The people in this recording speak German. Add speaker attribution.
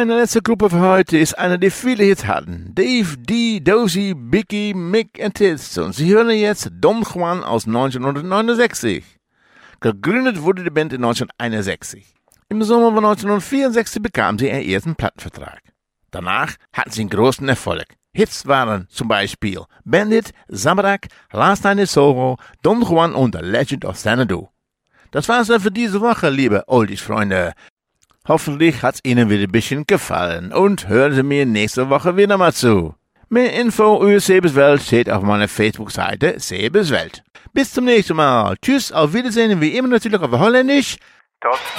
Speaker 1: Meine letzte Gruppe für heute ist eine, die viele Hits hatten. Dave, Dee, Dozy, Bicky, Mick und Tits. Und Sie hören jetzt Don Juan aus 1969. Gegründet wurde die Band in 1961. Im Sommer von 1964 bekam sie ihren ersten Plattenvertrag. Danach hatten sie einen großen Erfolg. Hits waren zum Beispiel Bandit, Zabrak, Last Night in Soho, Don Juan und The Legend of Xanadu. Das war's dann für diese Woche, liebe Oldies-Freunde. Hoffentlich hat's Ihnen wieder ein bisschen gefallen und hören Sie mir nächste Woche wieder mal zu. Mehr Info über Sebes Welt steht auf meiner Facebook-Seite Sebes Welt. Bis zum nächsten Mal. Tschüss, auf Wiedersehen, wie immer natürlich auf Holländisch.
Speaker 2: Tot